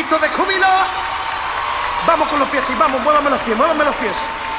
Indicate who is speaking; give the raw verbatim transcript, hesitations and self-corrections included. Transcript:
Speaker 1: grito de júbilo. Vamos con los pies, y vamos, muévame los pies, muévame los pies.